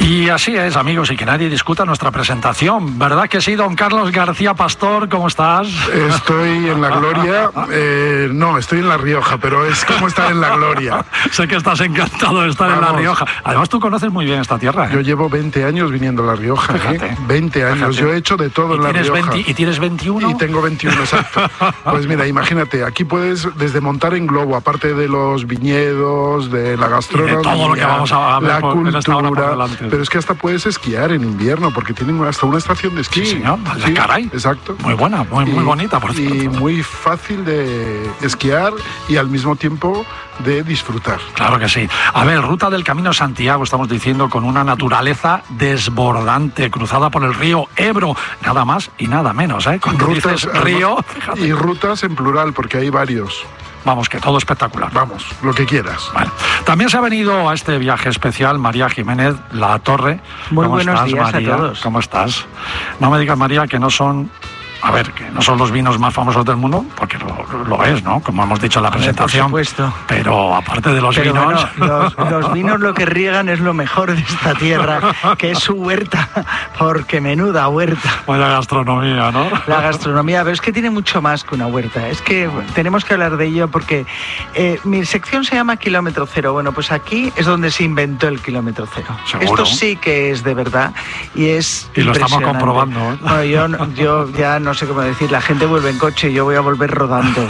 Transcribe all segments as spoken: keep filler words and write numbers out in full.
Y así es, amigos, y que nadie discuta nuestra presentación. ¿Verdad que sí, don Carlos García Pastor? ¿Cómo estás? Estoy en la gloria. Eh, no, estoy en La Rioja, pero es como estar en la gloria. Sé que estás encantado de estar Vamos. en La Rioja. Además, tú conoces muy bien esta tierra, ¿eh? Yo llevo veinte años viniendo a La Rioja. Fíjate, ¿eh? veinte años. Fíjate. Yo he hecho de todo en La Rioja. veinte, ¿Y tienes veintiuno? Y tengo veintiuno, exacto. Pues mira, imagínate, aquí puedes desde montar en globo, aparte de los viñedos, de la gastronomía, de todo lo que vamos a ver la por, cultura, pero es que hasta puedes esquiar en invierno, porque tienen hasta una estación de esquí. Sí, señor, sí, caray. Exacto. Muy buena, muy, muy y, bonita, por cierto. Y muy fácil de esquiar y al mismo tiempo de disfrutar. Claro que sí. A ver, ruta del Camino Santiago, estamos diciendo, con una naturaleza desbordante, cruzada por el río Ebro, nada más y nada menos, ¿eh? Con rutas, río... Fíjate. Y rutas en plural, porque hay varios. Vamos, que todo espectacular. Vamos, lo que quieras. Vale. También se ha venido a este viaje especial María Jiménez La Torre. Muy ¿Cómo buenos estás, días María? a todos. ¿Cómo estás? No me digas, María, que no son... A ver, que no son los vinos más famosos del mundo, porque lo, lo es, ¿no? Como hemos dicho en la a presentación. ver, por supuesto. Pero aparte de los Pero vinos... Bueno, los, los vinos lo que riegan es lo mejor de esta tierra, que es su huerta, porque menuda huerta. Pues la gastronomía, ¿no? La gastronomía, pero es que tiene mucho más que una huerta. Es que tenemos que hablar de ello porque eh, mi sección se llama Kilómetro Cero. Bueno, pues aquí es donde se inventó el Kilómetro Cero. ¿Seguro? Esto sí que es de verdad y es Y lo estamos comprobando, ¿eh? Bueno, yo, yo ya no sé cómo decir, la gente vuelve en coche y yo voy a volver rodando.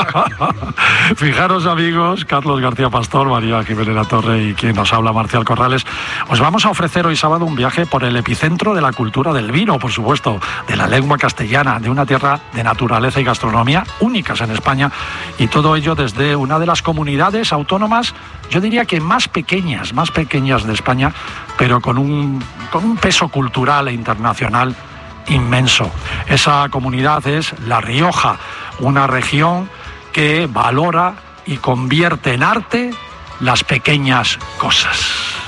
Fijaros, amigos, Carlos García Pastor, María Jiménez La Torre y quien nos habla, Marcial Corrales, os vamos a ofrecer hoy sábado un viaje por el epicentro de la cultura del vino, por supuesto, de la lengua castellana, de una tierra de naturaleza y gastronomía únicas en España, y todo ello desde una de las comunidades autónomas, yo diría que más pequeñas, más pequeñas de España, pero con un, con un peso cultural e internacional inmenso. Esa comunidad es La Rioja, una región que valora y convierte en arte las pequeñas cosas.